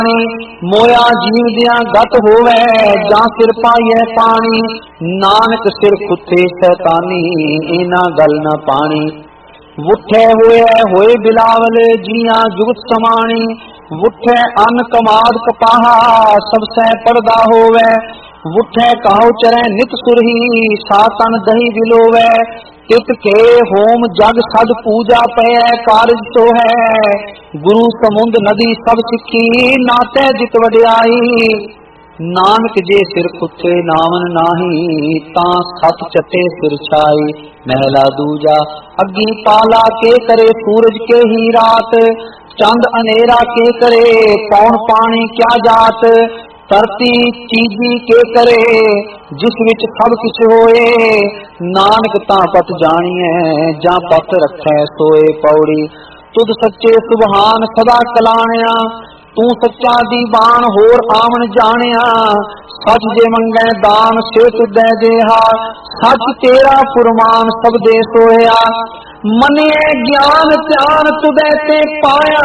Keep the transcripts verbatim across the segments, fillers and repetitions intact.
मोया जीव दिया गत होवे जा सिर पाइए पानी। नानक सिर कुत्ते शैतानी इना गल न पानी। वुठे होए होए बिलावल जिया जुगत समानी। वुठे अन कमाद कपाहा सब सै पर्दा होवे। वुठे कहो चरै नित सुरही सातन दही बिलोवे। तित के होम जग सद पूजा पे कारज तो है। गुरु समुंद नदी सब सिखी नाते जित वड्याई। नानक जे सिर कुत्ते नावन नाही ता सत चटे सिर छाई। महला दूजा अग्गी पाला के करे सूरज के ही रात। चंद अनेरा के करे पौन पानी क्या जात। धरती चीजी के करे जिस विच सब किछ होए। नानक ता पत जानिए जा पत रखै सोए। पौड़ी तुद सच्चे सुबहान सदा कलाणिया। तू सच्चा दीवान होर आवन जानिया। सच जे मंगै दान से तुदै देहा। सच तेरा फुरमान सब दे सोया। मनिए ज्ञान ध्यान तुदै ते पाया।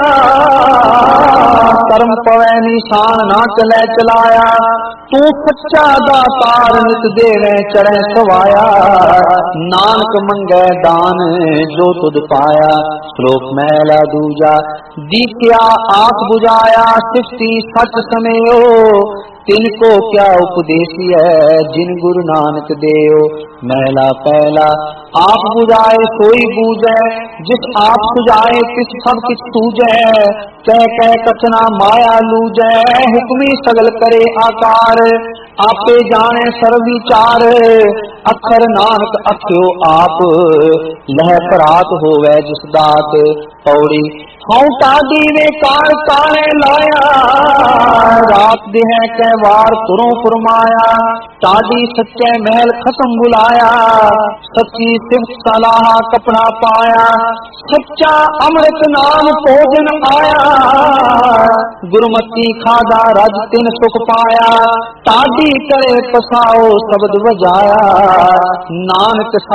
कर्म पवै निशान ना चलै चलाया। तू सच्चा दातार नित देवे चढ़ै सवाया। नानक मंगै दान जो तुद पाया। श्लोक महला दूजा दीप्या आख बुझाया सिफती सच समयो। तिनको क्या उपदेशी है जिन गुरु नानक देव। महला पहला आप बुझाए सोई बूझै। जिस आप सुझाए तिस सब किछ सूझै। कह कह कथना माया लूझै। हुक्मी सगल करे आकार आपे जाने सर्व विचार। अक्षर नानक अख्यो आप लह परात होवे जिस दात। पौड़ी हूँ टाडी वे कार काने लाया। रात देह के वार तुरों फुरमाया। टाडी सच्चे महल खत्म बुलाया। सच्ची सिफ्त सलाह कपड़ा पाया। सच्चा अमृत नाम भोजन आया। गुरमती खादा रज तिन सुख पाया। टाडी करे पसाओ शब्द बजाया। नानक